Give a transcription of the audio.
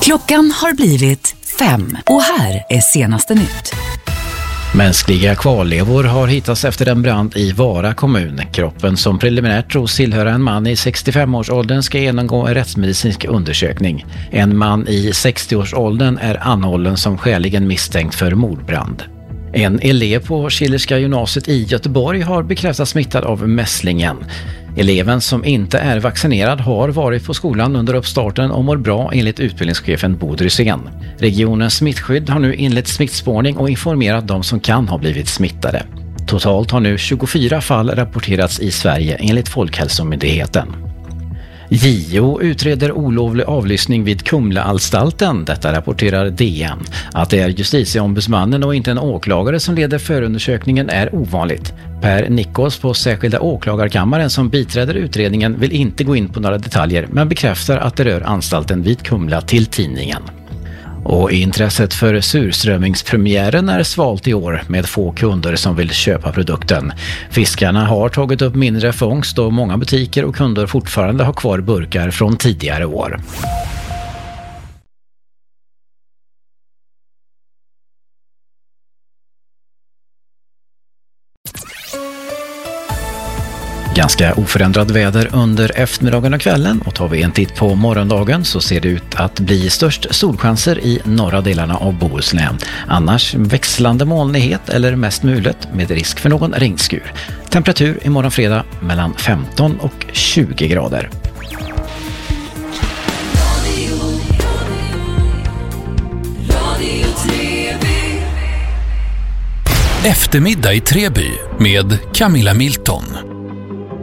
Klockan har blivit 5 och här är senaste nytt. Mänskliga kvarlevor har hittats efter en brand i Vara kommun. Kroppen som preliminärt tros tillhöra en man i 65-årsåldern ska genomgå en rättsmedicinsk undersökning. En man i 60-årsåldern är anhållen som skäligen misstänkt för mordbrand. En elev på Schillerska gymnasiet i Göteborg har bekräftats smittad av mässlingen. Eleven som inte är vaccinerad har varit på skolan under uppstarten och mår bra enligt utbildningschefen Bo Drysén. Regionens smittskydd har nu inlett smittspårning och informerat de som kan ha blivit smittade. Totalt har nu 24 fall rapporterats i Sverige enligt Folkhälsomyndigheten. JO utreder olovlig avlyssning vid Kumlaanstalten. Detta rapporterar DN. Att det är justitieombudsmannen och inte en åklagare som leder förundersökningen är ovanligt. Per Nickos på särskilda åklagarkammaren som biträder utredningen vill inte gå in på några detaljer men bekräftar att det rör anstalten vid Kumla till tidningen. Och intresset för surströmmingspremiären är svalt i år med få kunder som vill köpa produkten. Fiskarna har tagit upp mindre fångst och många butiker och kunder fortfarande har kvar burkar från tidigare år. Ganska oförändrat väder under eftermiddagen och kvällen, och tar vi en titt på morgondagen så ser det ut att bli störst solchanser i norra delarna av Bohuslän. Annars växlande molnighet eller mest mulet med risk för någon regnskur. Temperatur imorgon fredag mellan 15 och 20 grader. Eftermiddag i Treby med Camilla Milton.